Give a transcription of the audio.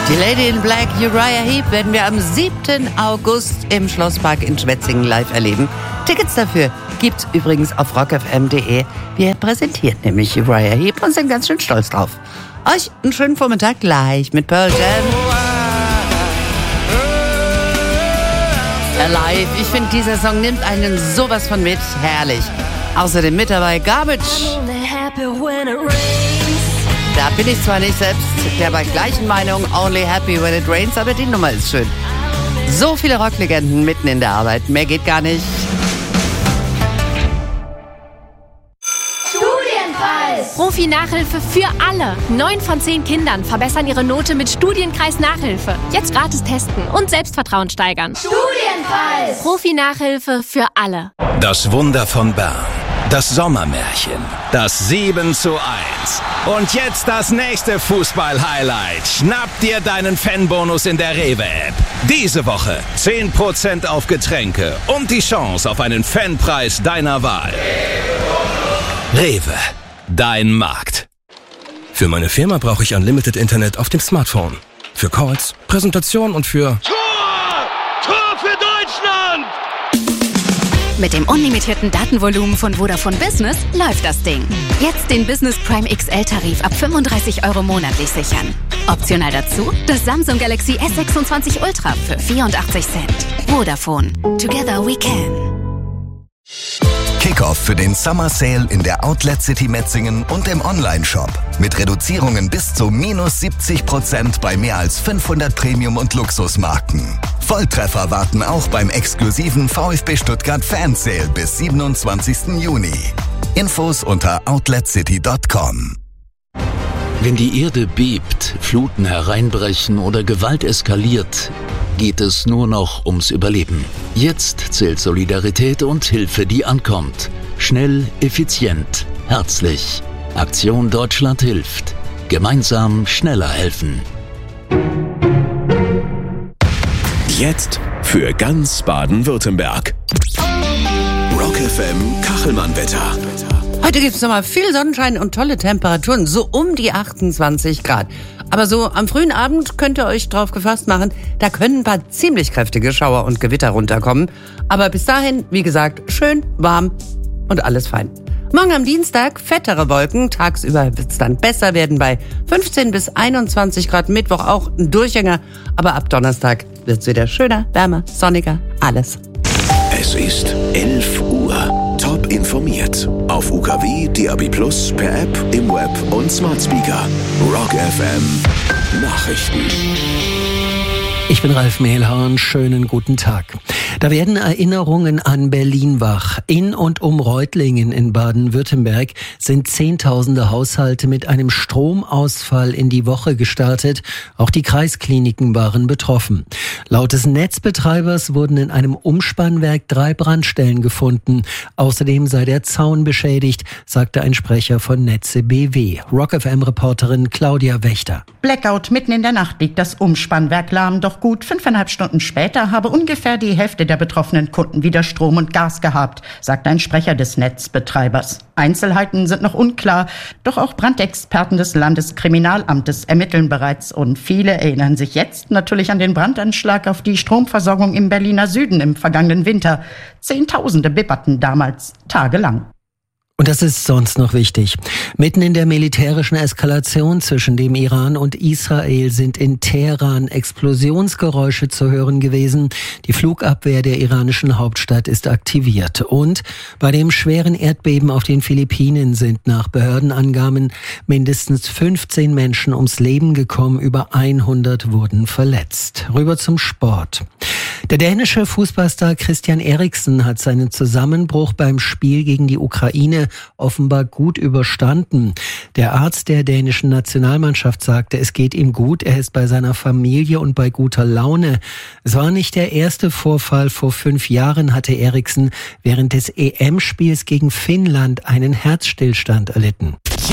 Die Lady in Black, Uriah Heep, werden wir am 7. August im Schlosspark in Schwetzingen live erleben. Tickets dafür gibt's übrigens auf rockfm.de. Wir präsentieren nämlich Uriah Heep und sind ganz schön stolz drauf. Euch einen schönen Vormittag gleich mit Pearl Jam. Alive. Ich finde, dieser Song nimmt einen sowas von mit. Herrlich. Außerdem mit dabei Garbage. Da bin ich zwar nicht selbst der bei gleichen Meinung, only happy when it rains, aber die Nummer ist schön. So viele Rocklegenden mitten in der Arbeit. Mehr geht gar nicht. Profi-Nachhilfe für alle. 9 von 10 Kindern verbessern ihre Note mit Studienkreis Nachhilfe. Jetzt gratis testen und Selbstvertrauen steigern. Studienkreis! Profi-Nachhilfe für alle. Das Wunder von Bern. Das Sommermärchen. Das 7:1. Und jetzt das nächste Fußball-Highlight. Schnapp dir deinen Fanbonus in der Rewe-App. Diese Woche 10% auf Getränke und die Chance auf einen Fanpreis deiner Wahl. Rewe. Dein Markt. Für meine Firma brauche ich Unlimited Internet auf dem Smartphone. Für Calls, Präsentation und für... Tor für Deutschland! Mit dem unlimitierten Datenvolumen von Vodafone Business läuft das Ding. Jetzt den Business Prime XL-Tarif ab 35 € monatlich sichern. Optional dazu das Samsung Galaxy S26 Ultra für 84 Cent. Vodafone. Together we can. Kickoff für den Summer Sale in der Outlet City Metzingen und im Onlineshop. Mit Reduzierungen bis zu -70% bei mehr als 500 Premium- und Luxusmarken. Volltreffer warten auch beim exklusiven VfB Stuttgart Fan Sale bis 27. Juni. Infos unter outletcity.com. Wenn die Erde bebt, Fluten hereinbrechen oder Gewalt eskaliert, geht es nur noch ums Überleben. Jetzt zählt Solidarität und Hilfe, die ankommt. Schnell, effizient, herzlich. Aktion Deutschland hilft. Gemeinsam schneller helfen. Jetzt für ganz Baden-Württemberg. Rock FM Kachelmann-Wetter. Heute gibt es nochmal viel Sonnenschein und tolle Temperaturen, so um die 28 Grad. Aber so am frühen Abend könnt ihr euch drauf gefasst machen, da können ein paar ziemlich kräftige Schauer und Gewitter runterkommen. Aber bis dahin, wie gesagt, schön, warm und alles fein. Morgen am Dienstag fettere Wolken, tagsüber wird es dann besser werden bei 15 bis 21 Grad, Mittwoch auch ein Durchhänger. Aber ab Donnerstag wird es wieder schöner, wärmer, sonniger, alles. Es ist 11 Uhr. Top informiert. Auf UKW, DAB+, per App, im Web und Smart Speaker. Rock FM Nachrichten. Ich bin Ralf Mehlhorn, schönen guten Tag. Da werden Erinnerungen an Berlin wach. In und um Reutlingen in Baden-Württemberg sind Zehntausende Haushalte mit einem Stromausfall in die Woche gestartet. Auch die Kreiskliniken waren betroffen. Laut des Netzbetreibers wurden in einem Umspannwerk 3 Brandstellen gefunden. Außerdem sei der Zaun beschädigt, sagte ein Sprecher von Netze BW. Rock FM-Reporterin Claudia Wächter. Blackout mitten in der Nacht liegt das Umspannwerk lahm, doch gut 5,5 Stunden später habe ungefähr die Hälfte der betroffenen Kunden wieder Strom und Gas gehabt, sagt ein Sprecher des Netzbetreibers. Einzelheiten sind noch unklar, doch auch Brandexperten des Landeskriminalamtes ermitteln bereits und viele erinnern sich jetzt natürlich an den Brandanschlag auf die Stromversorgung im Berliner Süden im vergangenen Winter. Zehntausende bibberten damals tagelang. Und das ist sonst noch wichtig. Mitten in der militärischen Eskalation zwischen dem Iran und Israel sind in Teheran Explosionsgeräusche zu hören gewesen. Die Flugabwehr der iranischen Hauptstadt ist aktiviert. Und bei dem schweren Erdbeben auf den Philippinen sind nach Behördenangaben mindestens 15 Menschen ums Leben gekommen. Über 100 wurden verletzt. Rüber zum Sport. Der dänische Fußballstar Christian Eriksen hat seinen Zusammenbruch beim Spiel gegen die Ukraine offenbar gut überstanden. Der Arzt der dänischen Nationalmannschaft sagte, es geht ihm gut, er ist bei seiner Familie und bei guter Laune. Es war nicht der erste Vorfall. Vor 5 Jahren hatte Eriksen während des EM-Spiels gegen Finnland einen Herzstillstand erlitten.